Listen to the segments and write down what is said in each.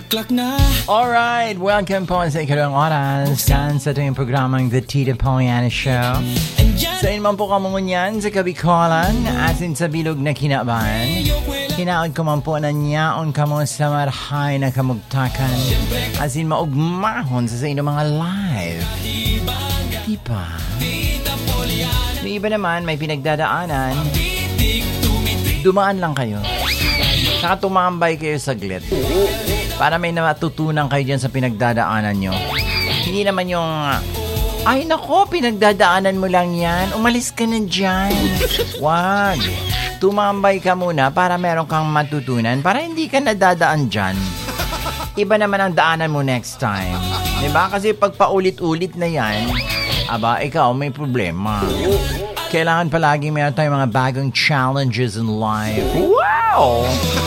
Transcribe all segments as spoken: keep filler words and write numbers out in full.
Alright, welcome po sa ikalawang oras kan sa ating programang The Tita Poliana Show. Sa inman po kamungunyan sa Kabikolan, asin sa bilog na kinaban. Hinaon ko man po na niyaon kamo sa marhay na kamugtakan. Asin maugmahon sa sa inyong mga live. Diba? Yung iba naman may pinagdadaanan. Dumaan lang kayo. Saka tumambay kayo saglit. Para may natutunan kayo dyan sa pinagdadaanan nyo. Hindi naman yung, ay nako, pinagdadaanan mo lang yan. Umalis ka na dyan. Wag. Tumambay ka muna para meron kang matutunan. Para hindi ka nadadaan dyan. Iba naman ang daanan mo next time. Diba? Kasi pag paulit-ulit na yan, aba, ikaw may problema. Kailangan palagi meron tayong mga bagong challenges in life. Wow!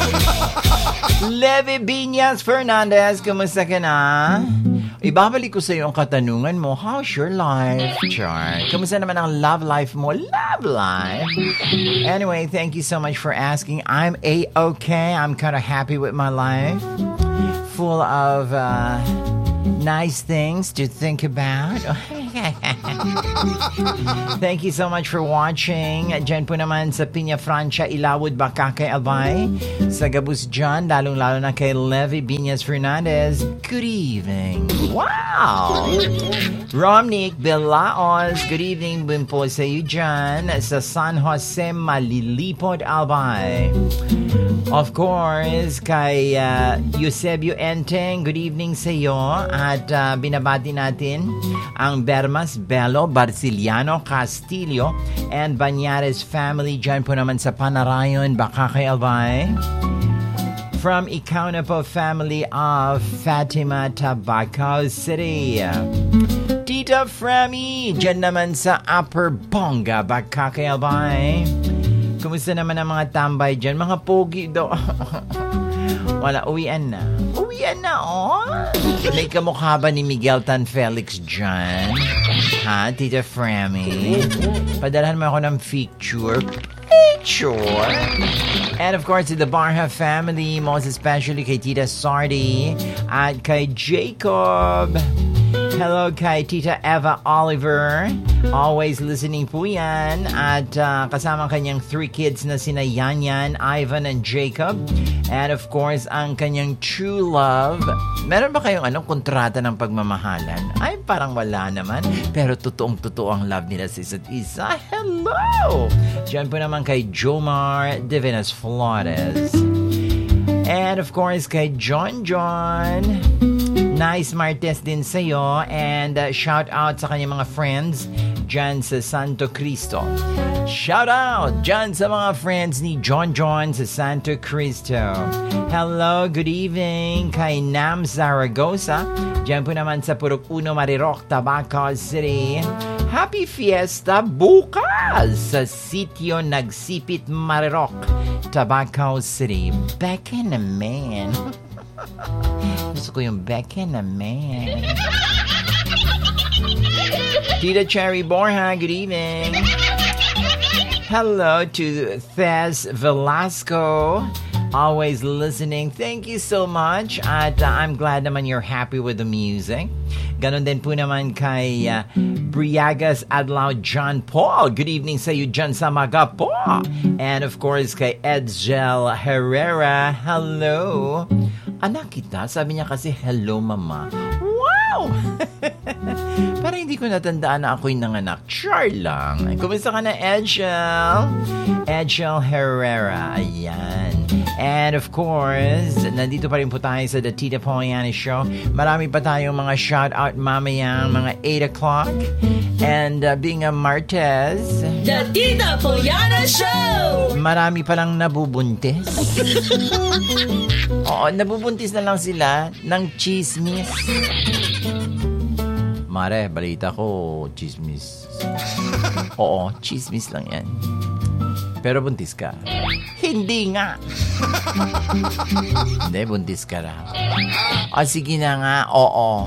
Levy Binyas Fernandez, kumusta ka na? Ibabalik ko sa iyo ang katanungan mo, how's your life? Char. Kumusta naman ang love life mo? Love life? Anyway, thank you so much for asking. I'm A-okay. I'm kind of happy with my life. Full of uh, nice things to think about. Thank you so much for watching. Diyan po naman sa Piña Francia, Ilawod, Bakakay, Albay. Sa Gabus dyan, lalong-lalo na kay Levy Binyas Fernandez. Good evening. Wow! Romnick Belaos, good evening din po sa iyo dyan. Sa San Jose, Malilipod, Albay. Of course, kay uh, Eusebio Enteng, good evening sa iyo. At uh, binabati natin ang Bermas, Belo, Barciliano, Castillo, and Banyares family dyan po naman sa Panarayon, Bakakay, Albay. From Ikaw na po family of Fatima, Tabacao City. Tita Frami, dyan naman sa Upper Bonga, Bakakay, Albay. Kumusta naman ang mga tambay dyan? Mga pogi daw. Wala, uwian na. Uwian na, oh. May kamukha ba ni Miguel Tan Felix dyan? Ha, Tita Frami? Padalhan mo ako ng picture. Picture? And of course, to the Barha family, most especially kay Tita Sardi at kay Jacob. Hello kay Tita Eva Oliver. Always listening po yan. At uh, kasama kanyang three kids na sina Yanyan, Ivan, and Jacob. And of course, ang kanyang true love. Meron ba kayong anong kontrata ng pagmamahalan? Ay, parang wala naman. Pero totoong-totoo ang love nila sa isa't isa. Hello! Diyan po naman kay Jomar Divinas Flores. And of course, kay John John. Nice Martes din sa'yo. And uh, shout out sa kanyang mga friends dyan sa Santo Cristo. Shout out dyan sa mga friends ni John John sa Santo Cristo. Hello, good evening kay Nam Zaragoza. Dyan po naman sa Purok Uno, Marirok, Tabacao City. Happy Fiesta bukas sa sitio Nagsipit, Marirok, Tabacao City. Back in a man. Gusto ko yung Becca naman. Tita Cherry Borja, good evening. Hello to Thez Velasco. Always listening. Thank you so much. At uh, I'm glad naman you're happy with the music. Ganon din po naman kay uh, Briagas Adlaw John Paul. Good evening sa iyo dyan sa Maga po. And of course kay Edsel Herrera. Hello. Anak kita, sabi niya kasi, hello mama. Wow! Para hindi ko natandaan na ako'y nanganak. Char lang. Kumusta ka na, Edgel? Edgel Herrera. Ayan. And of course, nandito pa rin po tayo sa The Tita Poliana Show. Marami pa tayong mga shout-out mamayang mga eight o'clock. And uh, being a Martes, The Tita Poliana Show! Marami palang nabubuntis. Oo, nabubuntis na lang sila ng chismis. Mare, balita ko, chismis. Oo, chismis lang yan. Pero buntis ka. Hindi nga. Hindi, buntis ka raw. O, sige na nga, oo.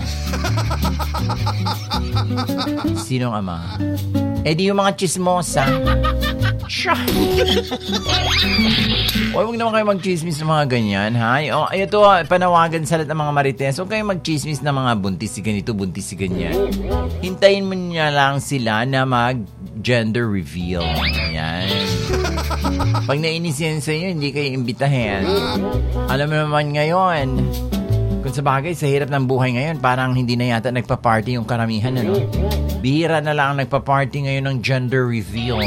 Sinong ama? Eh di yung mga chismosa. Huwag huwag naman kayo mag-chismis ng mga ganyan, ha? O, ito, panawagan sa lahat ng mga marites. Huwag kayo mag-chismis ng mga buntis si ganito, buntis si ganyan. Hintayin mo niya lang sila na mag-gender reveal. Ayan. Pag nainis yan sa inyo, hindi kayo imbitahin. Alam mo naman ngayon, kung sa bagay, sa hirap ng buhay ngayon, parang hindi na yata nagpa-party yung karamihan, ano? Bihira na lang nagpa-party ngayon ng gender reveal.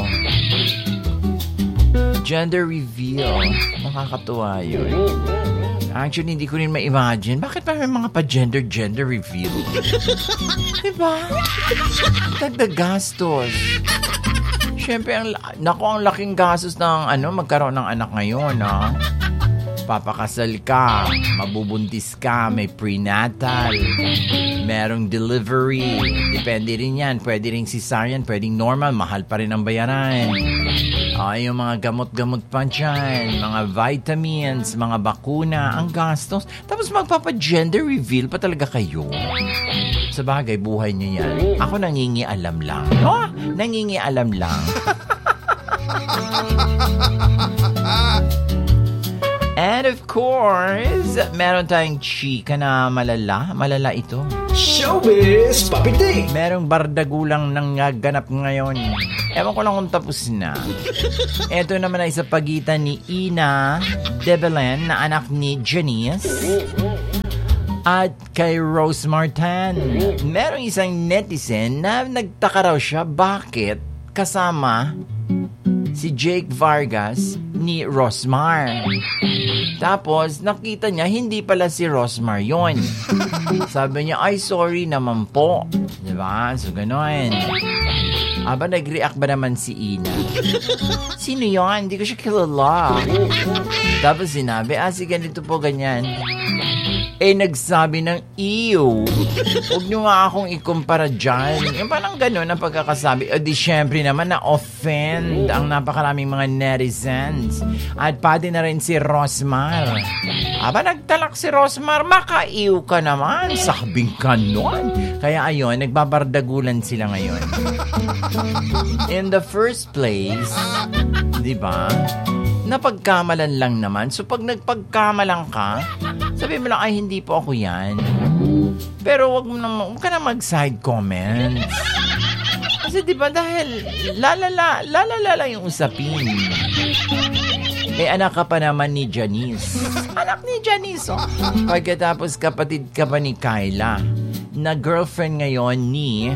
Gender reveal. Nakakatuwa yun. Actually, hindi ko rin ma-imagine. Bakit pa may mga pa-gender, gender reveal? Diba? Dagdag gastos. Siyempre, ang, naku, ang laking gastos ng ano, magkaroon ng anak ngayon, ha? Papakasal ka, mabubuntis ka, may prenatal, merong delivery, depende rin yan, pwede rin cesarean, pwedeng normal, mahal pa rin ang bayaran. Ay, yung mga gamot-gamot pa dyan, mga vitamins, mga bakuna, ang gastos. Tapos magpapa-gender reveal pa talaga kayo. Sa bagay, buhay niyo yan. Ako nangingialam lang. No? Nangingialam lang. And of course, meron tayong chika na malala. Malala ito. Showbiz Papiti! Merong bardagulang nanggaganap ngayon. Ewan ko lang kung tapos na. Ito naman ay sa pagitan ni Ina De Belen na anak ni Janice at kay Rose Martin. Merong isang netizen na nagtaka raw siya bakit kasama si Jake Vargas ni Rosmar. Tapos, nakita niya, hindi pala si Rosmar yon. Sabi niya, ay, sorry naman po. Diba? So, gano'n. Aba, nag-react ba naman si Ina? Sino yon? Hindi ko siya kilala. Tapos sinabi, ah, si ganito po, ganyan. Eh, nagsabi ng ew. Huwag niyo nga akong ikumpara dyan. Yung parang gano'n ang pagkakasabi. O di syempre naman na-offend ang napakaraming mga netizens. At pati na rin si Rosmar. Aba, nagtalak si Rosmar, maka-ew ka naman. Sabing ka nun. Kaya ayun, nagbabardagulan sila ngayon. In the first place, di ba? Napagkamalan lang naman. So pag nagpagkamalan ka, sabi mo lang, ay, hindi po ako yan. Pero wag mo na, wag ka na mag-side comments. Kasi diba, dahil lalala, lalala lang yung usapin. Eh, anak ka pa naman ni Janice. Anak ni Janice, oh. Pagkatapos kapatid ka pa ni Kyla, na girlfriend ngayon ni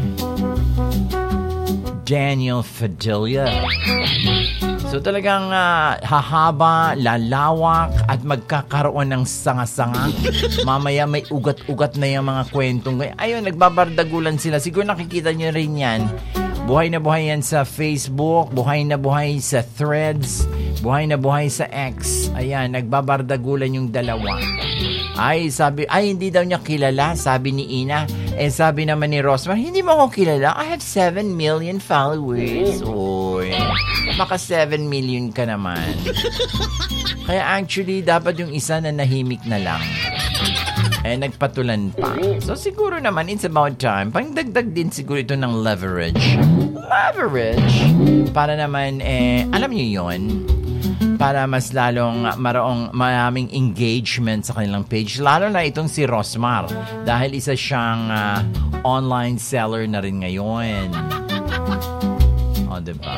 Daniel Padilla. So talagang uh, hahaba, lalawak at magkakaroon ng sanga-sanga. Mamaya may ugat-ugat na yung mga kwentong. Ayun, nagbabardagulan sila. Siguro nakikita nyo rin yan. Buhay na buhay yan sa Facebook, buhay na buhay sa Threads, buhay na buhay sa X. Ayan, nagbabardagulan yung dalawa. Ay, sabi, ay, hindi daw niya kilala, sabi ni Ina. Eh, sabi naman ni Rosmar, hindi mo ako kilala. I have seven million followers. Uy, maka seven million ka naman. Kaya actually, dapat yung isa na nahimik na lang. Eh, nagpatulan pa. So, siguro naman, it's about time. Pangdagdag din siguro ito ng leverage. Leverage? Para naman, eh, alam niyo yon, para mas lalong maraong maraming engagement sa kanilang page. Lalo na itong si Rosmar. Dahil isa siyang uh, online seller na rin ngayon. O, diba?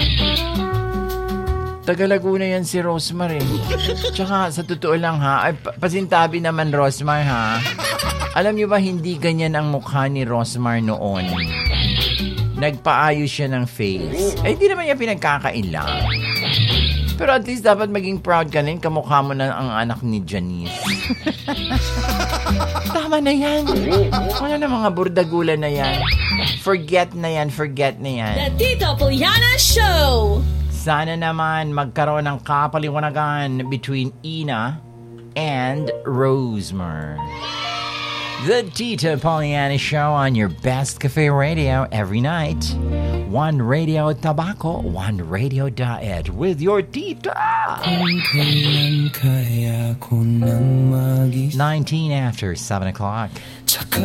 Taga-Laguna yan si Rosmar eh. Tsaka sa totoo lang ha, ay, pasintabi naman Rosmar ha. Alam niyo ba hindi ganyan ang mukha ni Rosmar noon? Nagpaayos siya ng face. Eh di naman niya pinagkakailang. Pero at least dapat maging proud ka rin, kamukha mo na ang anak ni Janice. Tama na yan. Wala na mga burdagulan na yan. Forget na yan, forget na yan. The Tito Poliana Show! Sana naman magkaroon ng kapaliwanagan between Ina and Rosmar. The Tito Poliana Show on your best cafe radio every night. One Radio Tabaco, One Radio Diet with your tita. nineteen after seven o'clock.